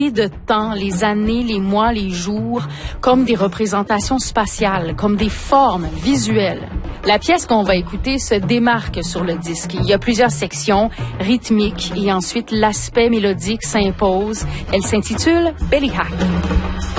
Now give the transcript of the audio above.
de temps, les années, les mois, les jours, comme des représentations spatiales, comme des formes visuelles. La pièce qu'on va écouter se démarque sur le disque. Il y a plusieurs sections rythmiques et ensuite l'aspect mélodique s'impose. Elle s'intitule Belly Hack.